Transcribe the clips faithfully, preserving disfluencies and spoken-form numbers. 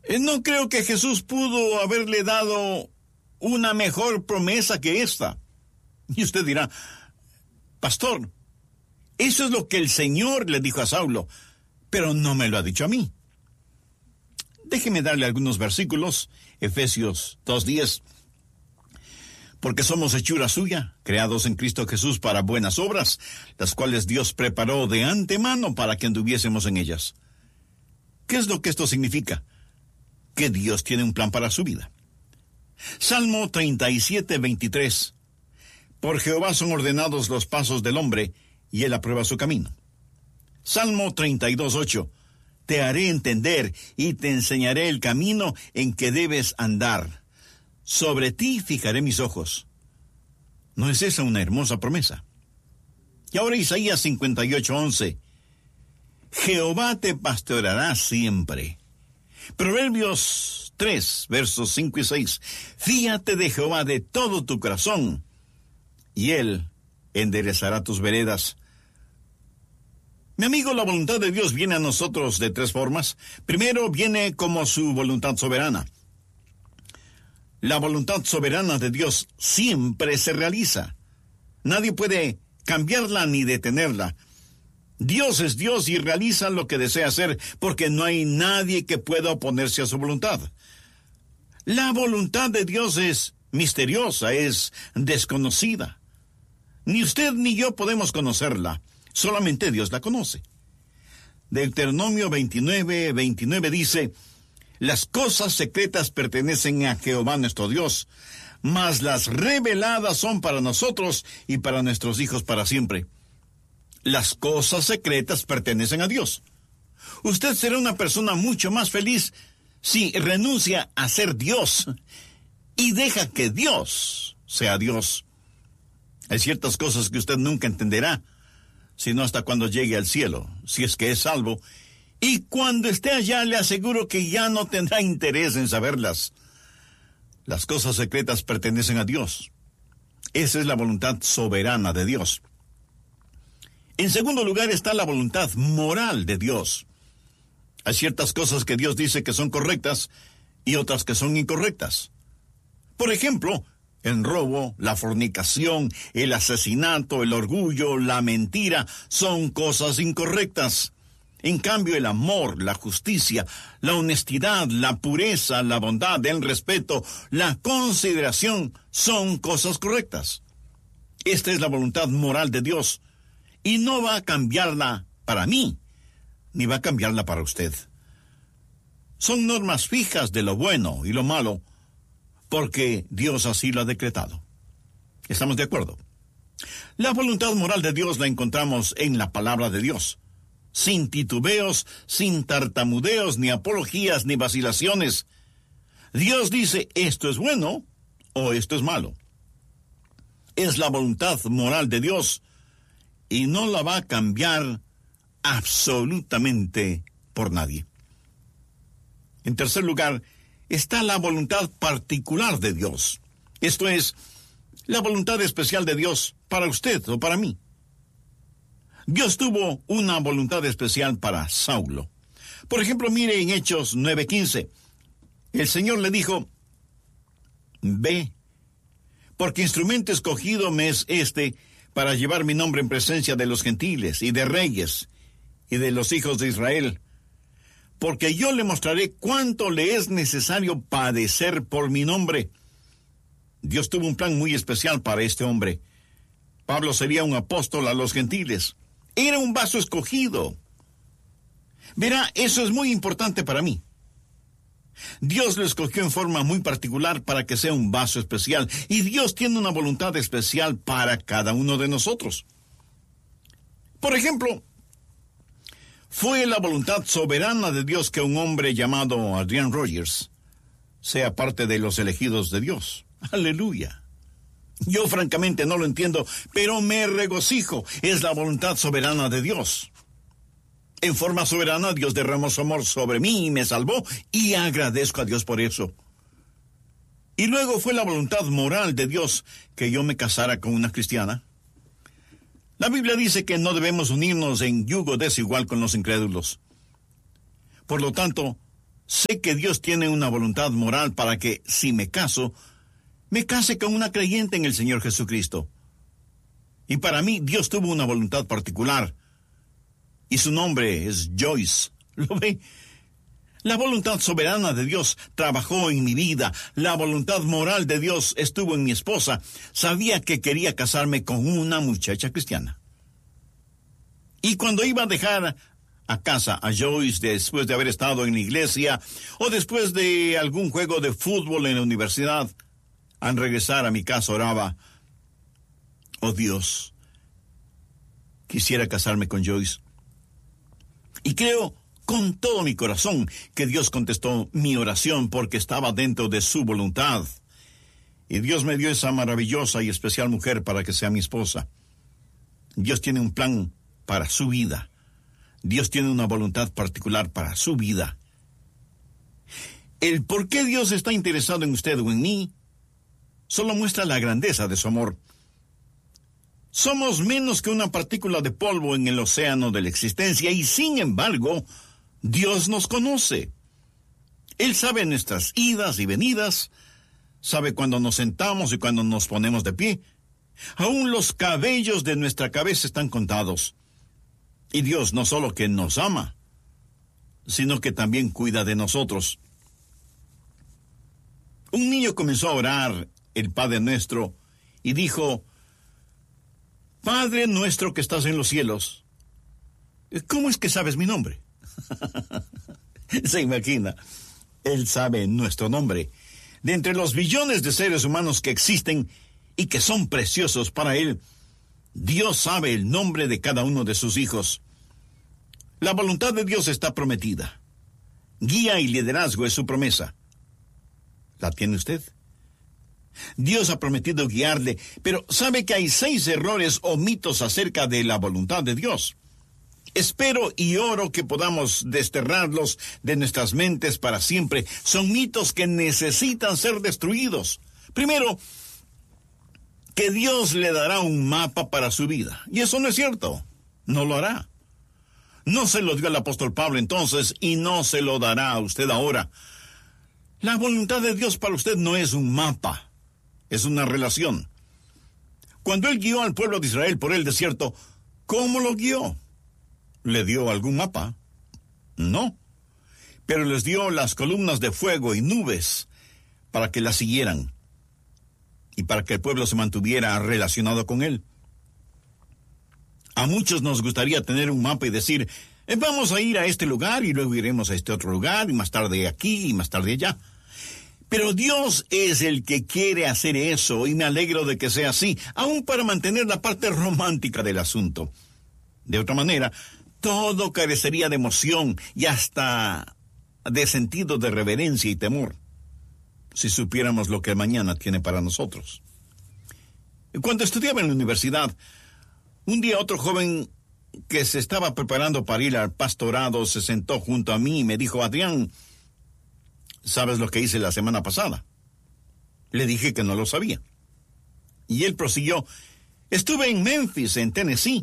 Eh, No creo que Jesús pudo haberle dado una mejor promesa que esta. Y usted dirá, pastor, eso es lo que el Señor le dijo a Saulo, pero no me lo ha dicho a mí. Déjeme darle algunos versículos. Efesios dos diez. Porque somos hechura suya, creados en Cristo Jesús para buenas obras, las cuales Dios preparó de antemano para que anduviésemos en ellas. ¿Qué es lo que esto significa? Que Dios tiene un plan para su vida. Salmo treinta y siete, veintitrés. Por Jehová son ordenados los pasos del hombre, y él aprueba su camino. Salmo treinta y dos, ocho. Te haré entender y te enseñaré el camino en que debes andar. Sobre ti fijaré mis ojos. ¿No es esa una hermosa promesa? Y ahora Isaías cincuenta y ocho, once. Jehová te pastoreará siempre. Proverbios tres, versos cinco y seis. Fíate de Jehová de todo tu corazón, y él enderezará tus veredas. Mi amigo, la voluntad de Dios viene a nosotros de tres formas. Primero, viene como su voluntad soberana. La voluntad soberana de Dios siempre se realiza. Nadie puede cambiarla ni detenerla. Dios es Dios y realiza lo que desea hacer, porque no hay nadie que pueda oponerse a su voluntad. La voluntad de Dios es misteriosa, es desconocida. Ni usted ni yo podemos conocerla, solamente Dios la conoce. Deuteronomio veintinueve, veintinueve dice, las cosas secretas pertenecen a Jehová nuestro Dios, mas las reveladas son para nosotros y para nuestros hijos para siempre. Las cosas secretas pertenecen a Dios. Usted será una persona mucho más feliz si renuncia a ser Dios y deja que Dios sea Dios. Hay ciertas cosas que usted nunca entenderá, sino hasta cuando llegue al cielo, si es que es salvo. Y cuando esté allá, le aseguro que ya no tendrá interés en saberlas. Las cosas secretas pertenecen a Dios. Esa es la voluntad soberana de Dios. En segundo lugar está la voluntad moral de Dios. Hay ciertas cosas que Dios dice que son correctas y otras que son incorrectas. Por ejemplo, el robo, la fornicación, el asesinato, el orgullo, la mentira son cosas incorrectas. En cambio, el amor, la justicia, la honestidad, la pureza, la bondad, el respeto, la consideración son cosas correctas. Esta es la voluntad moral de Dios. Y no va a cambiarla para mí, ni va a cambiarla para usted. Son normas fijas de lo bueno y lo malo, porque Dios así lo ha decretado. ¿Estamos de acuerdo? La voluntad moral de Dios la encontramos en la palabra de Dios, sin titubeos, sin tartamudeos, ni apologías, ni vacilaciones. Dios dice, esto es bueno o esto es malo. Es la voluntad moral de Dios, y no la va a cambiar absolutamente por nadie. En tercer lugar, está la voluntad particular de Dios. Esto es, la voluntad especial de Dios para usted o para mí. Dios tuvo una voluntad especial para Saulo. Por ejemplo, mire en Hechos nueve quince. El Señor le dijo, ve, porque instrumento escogido me es este, para llevar mi nombre en presencia de los gentiles y de reyes y de los hijos de Israel, porque yo le mostraré cuánto le es necesario padecer por mi nombre. Dios tuvo un plan muy especial para este hombre. Pablo sería un apóstol a los gentiles. Era un vaso escogido. Verá, eso es muy importante para mí. Dios lo escogió en forma muy particular para que sea un vaso especial, y Dios tiene una voluntad especial para cada uno de nosotros. Por ejemplo, fue la voluntad soberana de Dios que un hombre llamado Adrian Rogers sea parte de los elegidos de Dios. Aleluya. Yo francamente no lo entiendo, pero me regocijo. Es la voluntad soberana de Dios. En forma soberana, Dios derramó su amor sobre mí y me salvó, y agradezco a Dios por eso. Y luego fue la voluntad moral de Dios que yo me casara con una cristiana. La Biblia dice que no debemos unirnos en yugo desigual con los incrédulos. Por lo tanto, sé que Dios tiene una voluntad moral para que, si me caso, me case con una creyente en el Señor Jesucristo. Y para mí, Dios tuvo una voluntad particular, y su nombre es Joyce. ¿Lo ve? La voluntad soberana de Dios trabajó en mi vida. La voluntad moral de Dios estuvo en mi esposa. Sabía que quería casarme con una muchacha cristiana. Y cuando iba a dejar a casa a Joyce después de haber estado en la iglesia o después de algún juego de fútbol en la universidad, al regresar a mi casa oraba: oh Dios, quisiera casarme con Joyce. Y creo con todo mi corazón que Dios contestó mi oración porque estaba dentro de su voluntad. Y Dios me dio esa maravillosa y especial mujer para que sea mi esposa. Dios tiene un plan para su vida. Dios tiene una voluntad particular para su vida. El por qué Dios está interesado en usted o en mí solo muestra la grandeza de su amor. Somos menos que una partícula de polvo en el océano de la existencia y, sin embargo, Dios nos conoce. Él sabe nuestras idas y venidas, sabe cuando nos sentamos y cuando nos ponemos de pie. Aún los cabellos de nuestra cabeza están contados. Y Dios no solo que nos ama, sino que también cuida de nosotros. Un niño comenzó a orar el Padre Nuestro y dijo: Padre nuestro que estás en los cielos. ¿Cómo es que sabes mi nombre? Se imagina, Él sabe nuestro nombre. De entre los billones de seres humanos que existen y que son preciosos para Él, Dios sabe el nombre de cada uno de sus hijos. La voluntad de Dios está prometida. Guía y liderazgo es su promesa. ¿La tiene usted? Dios ha prometido guiarle, pero sabe que hay seis errores o mitos acerca de la voluntad de Dios. Espero y oro que podamos desterrarlos de nuestras mentes para siempre. Son mitos que necesitan ser destruidos. Primero, que Dios le dará un mapa para su vida. Y eso no es cierto. No lo hará. No se lo dio al apóstol Pablo entonces y no se lo dará a usted ahora. La voluntad de Dios para usted no es un mapa, es una relación. Cuando Él guió al pueblo de Israel por el desierto, ¿cómo lo guió? ¿Le dio algún mapa? No. Pero les dio las columnas de fuego y nubes para que las siguieran y para que el pueblo se mantuviera relacionado con Él. A muchos nos gustaría tener un mapa y decir: eh, vamos a ir a este lugar y luego iremos a este otro lugar y más tarde aquí y más tarde allá. Pero Dios es el que quiere hacer eso y me alegro de que sea así, aún para mantener la parte romántica del asunto. De otra manera, todo carecería de emoción y hasta de sentido de reverencia y temor, si supiéramos lo que el mañana tiene para nosotros. Cuando estudiaba en la universidad, un día otro joven que se estaba preparando para ir al pastorado se sentó junto a mí y me dijo: Adrián, ¿sabes lo que hice la semana pasada? Le dije que no lo sabía. Y él prosiguió: estuve en Memphis, en Tennessee,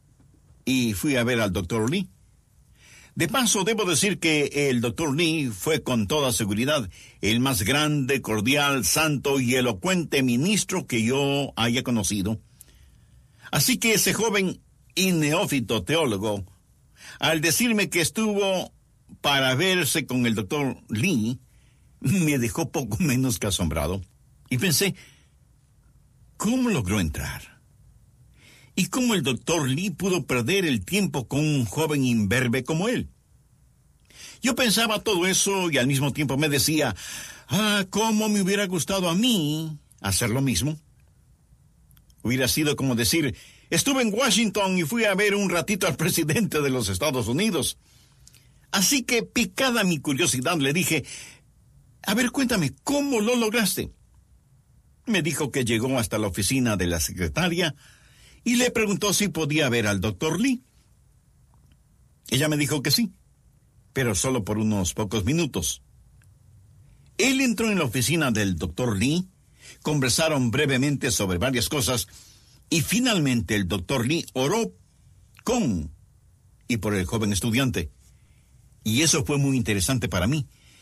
y fui a ver al doctor Lee. De paso, debo decir que el doctor Lee fue con toda seguridad el más grande, cordial, santo y elocuente ministro que yo haya conocido. Así que ese joven y neófito teólogo, al decirme que estuvo para verse con el doctor Lee, me dejó poco menos que asombrado. Y pensé, ¿cómo logró entrar? ¿Y cómo el doctor Lee pudo perder el tiempo con un joven imberbe como él? Yo pensaba todo eso y al mismo tiempo me decía: ah, cómo me hubiera gustado a mí hacer lo mismo. Hubiera sido como decir: estuve en Washington y fui a ver un ratito al presidente de los Estados Unidos. Así que, picada mi curiosidad, le dije: a ver, cuéntame, ¿cómo lo lograste? Me dijo que llegó hasta la oficina de la secretaria y le preguntó si podía ver al doctor Lee. Ella me dijo que sí, pero solo por unos pocos minutos. Él entró en la oficina del doctor Lee, conversaron brevemente sobre varias cosas y finalmente el doctor Lee oró con y por el joven estudiante. Y eso fue muy interesante para mí.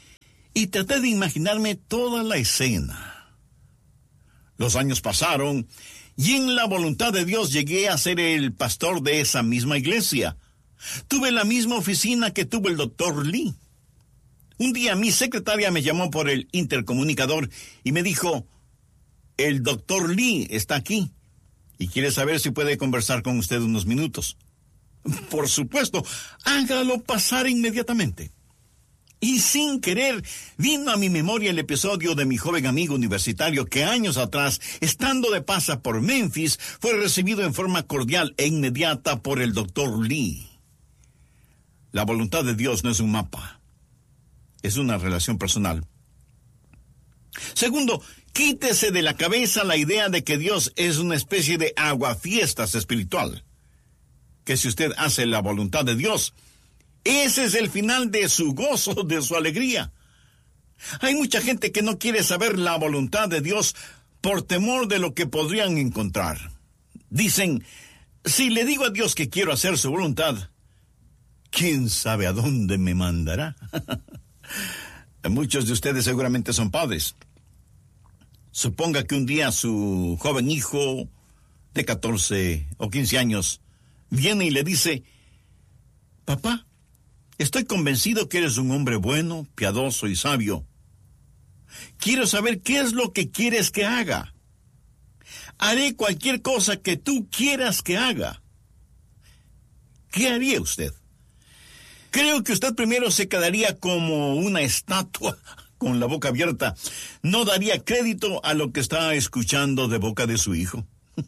Y traté de imaginarme toda la escena. Los años pasaron y en la voluntad de Dios llegué a ser el pastor de esa misma iglesia. Tuve la misma oficina que tuvo el doctor Lee. Un día mi secretaria me llamó por el intercomunicador y me dijo, el doctor Lee está aquí y quiere saber si puede conversar con usted unos minutos. Por supuesto, hágalo pasar inmediatamente. Y sin querer, vino a mi memoria el episodio de mi joven amigo universitario que años atrás, estando de paso por Memphis, fue recibido en forma cordial e inmediata por el doctor Lee. La voluntad de Dios no es un mapa, es una relación personal. Segundo, quítese de la cabeza la idea de que Dios es una especie de aguafiestas espiritual. Que si usted hace la voluntad de Dios, ese es el final de su gozo, de su alegría. Hay mucha gente que no quiere saber la voluntad de Dios por temor de lo que podrían encontrar. Dicen, si le digo a Dios que quiero hacer su voluntad, ¿quién sabe a dónde me mandará? Muchos de ustedes seguramente son padres. Suponga que un día su joven hijo de catorce o quince años viene y le dice, papá, estoy convencido que eres un hombre bueno, piadoso y sabio. Quiero saber qué es lo que quieres que haga. Haré cualquier cosa que tú quieras que haga. ¿Qué haría usted? Creo que usted primero se quedaría como una estatua con la boca abierta. No daría crédito a lo que está escuchando de boca de su hijo.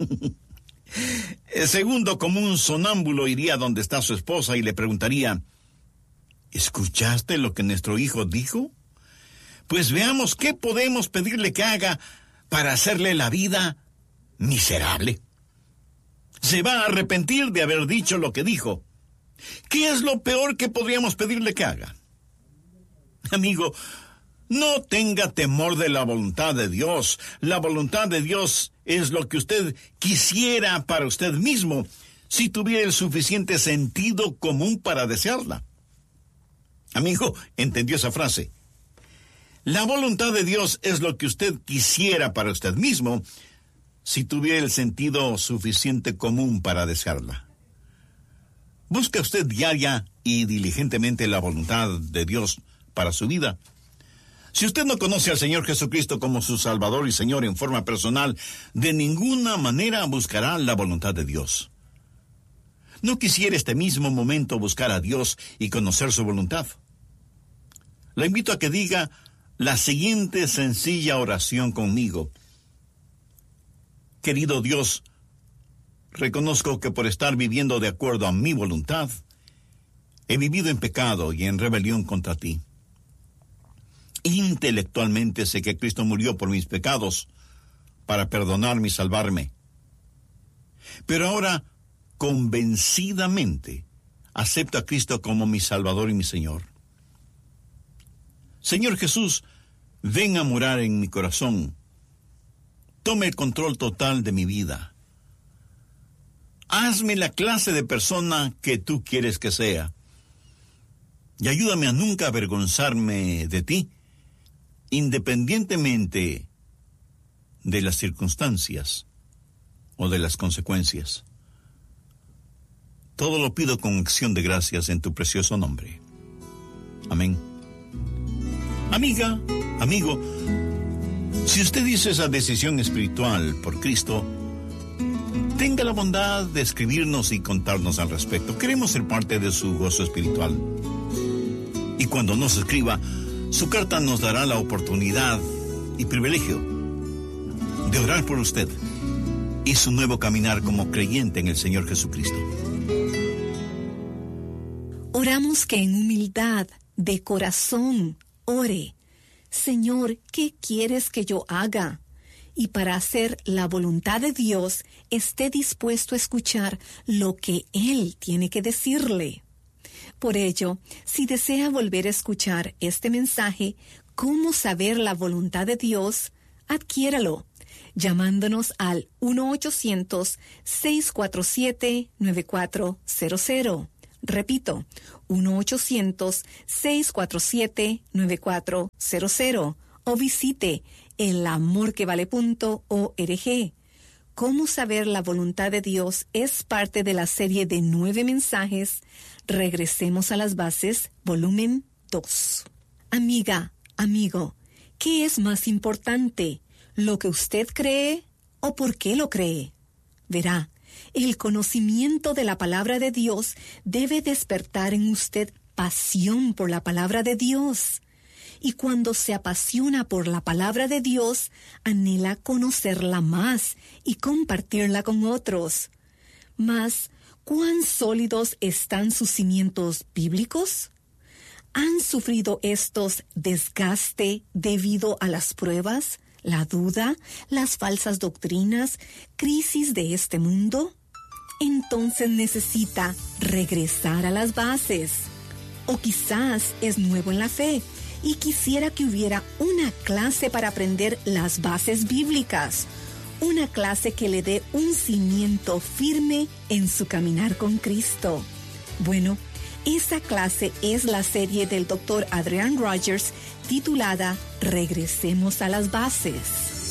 Segundo, como un sonámbulo iría donde está su esposa y le preguntaría, ¿escuchaste lo que nuestro hijo dijo? Pues veamos qué podemos pedirle que haga para hacerle la vida miserable. Se va a arrepentir de haber dicho lo que dijo. ¿Qué es lo peor que podríamos pedirle que haga? Amigo, no tenga temor de la voluntad de Dios. La voluntad de Dios es lo que usted quisiera para usted mismo, si tuviera el suficiente sentido común para desearla. Amigo, ¿entendió esa frase? La voluntad de Dios es lo que usted quisiera para usted mismo, si tuviera el sentido suficiente común para desearla. ¿Busca usted diaria y diligentemente la voluntad de Dios para su vida? Si usted no conoce al Señor Jesucristo como su Salvador y Señor en forma personal, de ninguna manera buscará la voluntad de Dios. ¿No quisiera este mismo momento buscar a Dios y conocer su voluntad? Le invito a que diga la siguiente sencilla oración conmigo. Querido Dios, reconozco que por estar viviendo de acuerdo a mi voluntad, he vivido en pecado y en rebelión contra ti. Intelectualmente sé que Cristo murió por mis pecados para perdonarme y salvarme. Pero ahora, convencidamente, acepto a Cristo como mi Salvador y mi Señor. Señor Jesús, ven a morar en mi corazón. Tome el control total de mi vida. Hazme la clase de persona que tú quieres que sea. Y ayúdame a nunca avergonzarme de ti, independientemente de las circunstancias o de las consecuencias. Todo lo pido con acción de gracias en tu precioso nombre. Amén. Amiga, amigo, si usted hizo esa decisión espiritual por Cristo, tenga la bondad de escribirnos y contarnos al respecto. Queremos ser parte de su gozo espiritual. Y cuando nos escriba, su carta nos dará la oportunidad y privilegio de orar por usted y su nuevo caminar como creyente en el Señor Jesucristo. Oramos que en humildad de corazón ore, Señor, ¿qué quieres que yo haga? Y para hacer la voluntad de Dios, esté dispuesto a escuchar lo que Él tiene que decirle. Por ello, si desea volver a escuchar este mensaje, ¿cómo saber la voluntad de Dios? Adquiéralo, llamándonos al uno ochocientos, seis cuatro siete, nueve cuatro cero cero. Repito, uno ochocientos, seis cuatro siete, nueve cuatro cero cero o visite el amor que vale punto org. Cómo saber la voluntad de Dios es parte de la serie de nueve mensajes. Regresemos a las bases, volumen dos. Amiga, amigo, ¿qué es más importante? ¿Lo que usted cree o por qué lo cree? Verá, el conocimiento de la palabra de Dios debe despertar en usted pasión por la palabra de Dios. Y cuando se apasiona por la palabra de Dios, anhela conocerla más y compartirla con otros. Mas, ¿cuán sólidos están sus cimientos bíblicos? ¿Han sufrido estos desgaste debido a las pruebas, la duda, las falsas doctrinas, crisis de este mundo? Entonces necesita regresar a las bases. O quizás es nuevo en la fe y quisiera que hubiera una clase para aprender las bases bíblicas, una clase que le dé un cimiento firme en su caminar con Cristo. Bueno, esa clase es la serie del doctor Adrian Rogers titulada Regresemos a las bases.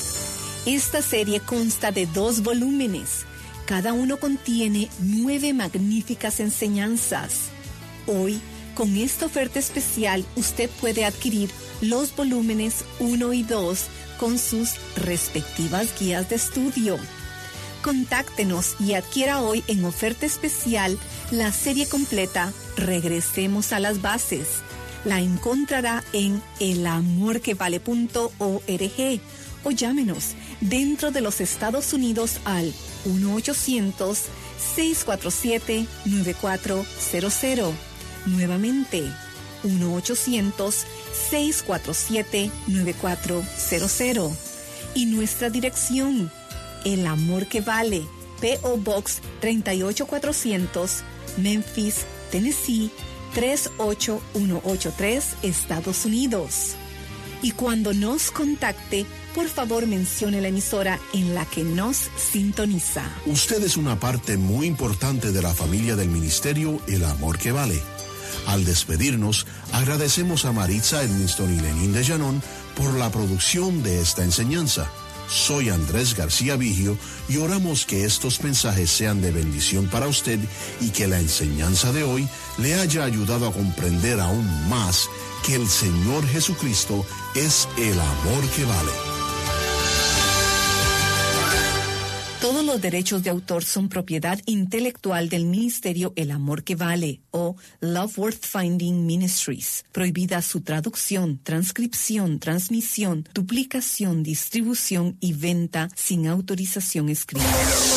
Esta serie consta de dos volúmenes. Cada uno contiene nueve magníficas enseñanzas. Hoy, con esta oferta especial, usted puede adquirir los volúmenes uno y dos con sus respectivas guías de estudio. Contáctenos y adquiera hoy en oferta especial la serie completa Regresemos a las bases. La encontrará en el amor que vale punto org o llámenos dentro de los Estados Unidos al uno ochocientos, seis cuatro siete, nueve cuatro cero cero. Nuevamente, uno ochocientos, seis cuatro siete, nueve cuatro cero cero. Y nuestra dirección, El Amor que Vale, P O Box tres ocho cuatrocientos, Memphis, Tennessee, tres ocho uno ocho tres, Estados Unidos. Y cuando nos contacte, por favor mencione la emisora en la que nos sintoniza. Usted es una parte muy importante de la familia del ministerio El Amor que Vale. Al despedirnos, agradecemos a Maritza Edmiston y Lenín de Llanón por la producción de esta enseñanza. Soy Andrés García Vigio y oramos que estos mensajes sean de bendición para usted y que la enseñanza de hoy le haya ayudado a comprender aún más que el Señor Jesucristo es el amor que vale. Todos los derechos de autor son propiedad intelectual del ministerio El Amor que Vale o Love Worth Finding Ministries. Prohibida su traducción, transcripción, transmisión, duplicación, distribución y venta sin autorización escrita.